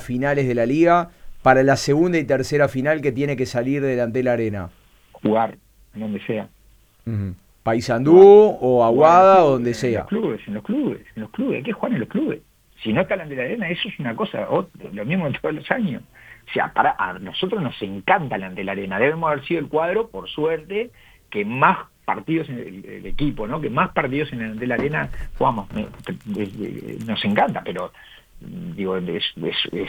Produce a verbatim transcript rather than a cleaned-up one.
finales de la liga para la segunda y tercera final que tiene que salir delante de la arena? Jugar, en donde sea. Uh-huh. Paysandú Jugar, o jugar en los Aguada o clubes, donde en los sea. clubes, en los clubes, en los clubes, hay que jugar en los clubes. Si no está delante de la arena, eso es una cosa, otro, lo mismo de todos los años. O sea, para, a nosotros nos encanta delante de la arena. Debemos haber sido el cuadro, por suerte, que más partidos en el, el equipo, ¿no? Que más partidos en el, de la arena jugamos. Me, me, me, nos encanta, pero digo, es, es, es